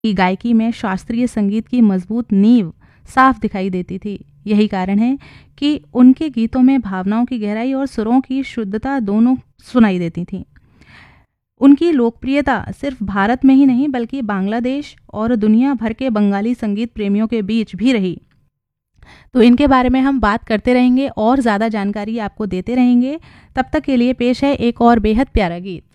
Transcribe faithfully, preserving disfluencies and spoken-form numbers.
की गायकी में शास्त्रीय संगीत की मजबूत नींव साफ दिखाई देती थी। यही कारण है कि उनके गीतों में भावनाओं की गहराई और सुरों की शुद्धता दोनों सुनाई देती थी। उनकी लोकप्रियता सिर्फ भारत में ही नहीं बल्कि बांग्लादेश और दुनिया भर के बंगाली संगीत प्रेमियों के बीच भी रही। तो इनके बारे में हम बात करते रहेंगे और ज़्यादा जानकारी आपको देते रहेंगे। तब तक के लिए पेश है एक और बेहद प्यारा गीत।